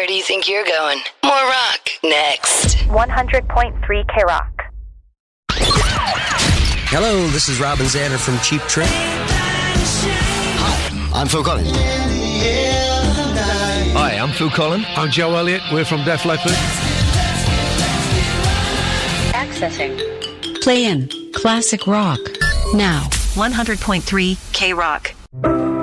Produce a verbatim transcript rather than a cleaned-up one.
Where do you think you're going? More rock, next. one hundred point three K-Rock. Hello, this is Robin Zander from Cheap Trick. Hi, I'm Phil Collins. Hi, I'm Phil Collins. I'm Joe Elliott. We're from Def Leppard. Accessing. Play in classic rock now. one hundred point three K-Rock.